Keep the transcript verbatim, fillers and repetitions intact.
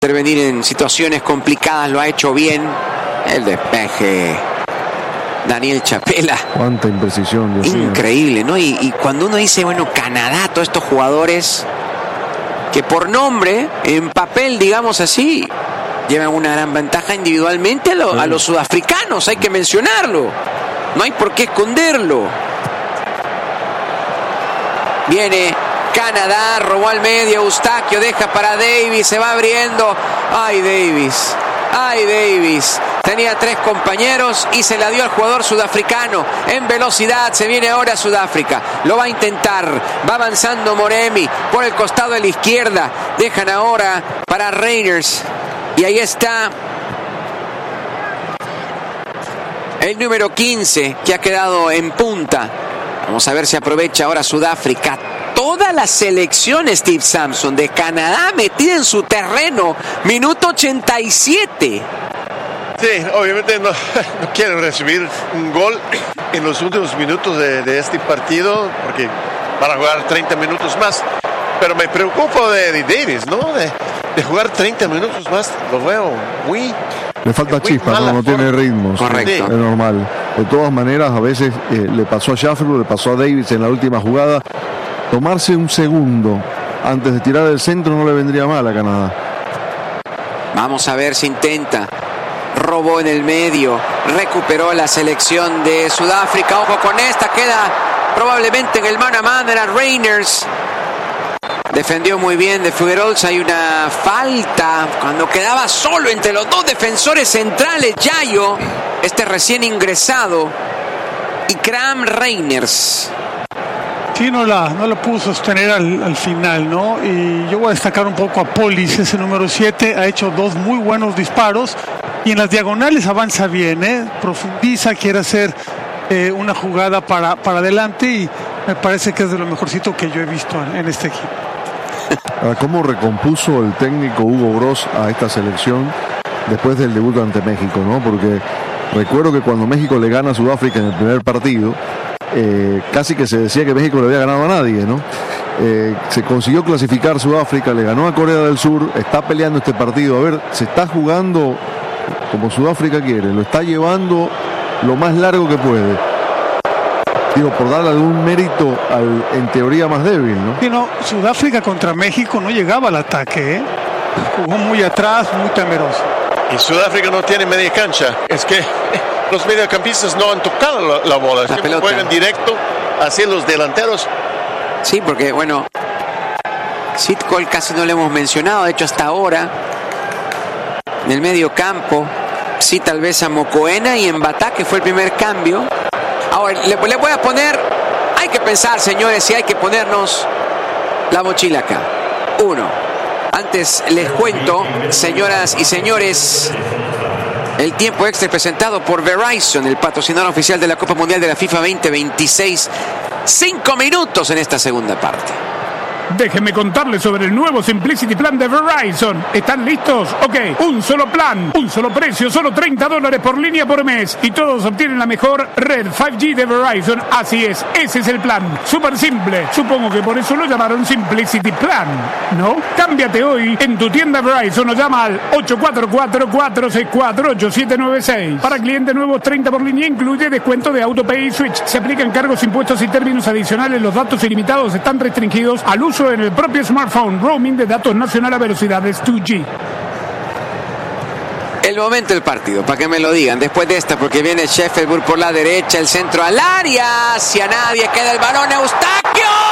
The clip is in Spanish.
intervenir en situaciones complicadas, lo ha hecho bien. El despeje, Daniel Chapela. Cuánta imprecisión, Dios increíble, ¿no? Y, y cuando uno dice, bueno, Canadá, todos estos jugadores que por nombre, en papel, digamos así, llevan una gran ventaja individualmente a, lo, sí. a los sudafricanos, hay que mencionarlo. No hay por qué esconderlo. Viene Canadá, robó al medio, Eustaquio deja para Davis, se va abriendo. Ay, Davis, ay, Davis. Tenía tres compañeros y se la dio al jugador sudafricano. En velocidad se viene ahora Sudáfrica. Lo va a intentar. Va avanzando Moremi por el costado de la izquierda. Dejan ahora para Reiners. Y ahí está el número quince que ha quedado en punta. Vamos a ver si aprovecha ahora Sudáfrica. Toda la selección, Steve Sampson, de Canadá metida en su terreno. Minuto ochenta y siete. Sí, obviamente no, no quieren recibir un gol en los últimos minutos de, de este partido, porque van a jugar treinta minutos más. Pero me preocupo de, de Davis, ¿no? De, de jugar treinta minutos más, lo veo muy... Le falta chispa, no, no tiene ritmo. Correcto. Es normal. De todas maneras, a veces eh, le pasó a Sheffield, le pasó a Davis en la última jugada. Tomarse un segundo antes de tirar el centro no le vendría mal a Canadá. Vamos a ver si intenta. Robó en el medio, recuperó la selección de Sudáfrica. Ojo con esta, queda probablemente en el mano a mano. Era Reiners. Defendió muy bien de Figueroa. Hay una falta cuando quedaba solo entre los dos defensores centrales. Yayo, este recién ingresado, y Graham Reiners. Sí, no la, no la pudo sostener al, al final, ¿no? Y yo voy a destacar un poco a Polis, ese número siete. Ha hecho dos muy buenos disparos. Y en las diagonales avanza bien, ¿eh? Profundiza, quiere hacer eh, una jugada para, para adelante y me parece que es de lo mejorcito que yo he visto en, en este equipo. ¿Cómo recompuso el técnico Hugo Bross a esta selección después del debut ante México, ¿no? Porque recuerdo que cuando México le gana a Sudáfrica en el primer partido, eh, casi que se decía que México le había ganado a nadie, ¿no? Eh, se consiguió clasificar Sudáfrica, le ganó a Corea del Sur, está peleando este partido. A ver, se está jugando como Sudáfrica quiere, lo está llevando lo más largo que puede. Digo, por darle algún mérito al, en teoría, más débil, ¿no? Sí, no, Sudáfrica contra México no llegaba al ataque, ¿eh? Jugó muy atrás, muy temeroso. Y Sudáfrica no tiene media cancha. Es que los mediocampistas no han tocado la, la bola. La pelota. Juegan directo hacia los delanteros. Sí, porque, bueno, Sitcol casi no le hemos mencionado. De hecho, hasta ahora, en el medio campo, sí, tal vez a Mokoena y en Batá, que fue el primer cambio. Ahora, le, le voy a poner, hay que pensar, señores, si hay que ponernos la mochila acá. Uno, antes les cuento, señoras y señores, el tiempo extra presentado por Verizon, el patrocinador oficial de la Copa Mundial de la FIFA veinte veintiséis. Cinco minutos en esta segunda parte. Déjenme contarles sobre el nuevo Simplicity Plan de Verizon. ¿Están listos? Ok, un solo plan, un solo precio, solo treinta dólares por línea por mes. Y todos obtienen la mejor red cinco G de Verizon. Así es, ese es el plan. Súper simple. Supongo que por eso lo llamaron Simplicity Plan, ¿no? Cámbiate hoy en tu tienda Verizon o llama al ocho cuatro cuatro, cuatro seis cuatro, ocho siete nueve seis. Para clientes nuevos, treinta por línea, incluye descuento de AutoPay y Switch. Se aplican cargos, impuestos y términos adicionales. Los datos ilimitados están restringidos al uso en el propio smartphone. Roaming de datos nacional a velocidades dos G. El momento del partido, para que me lo digan después de esta, porque viene Sheffield por la derecha, el centro al área, hacia nadie, queda el balón, Eustaquio.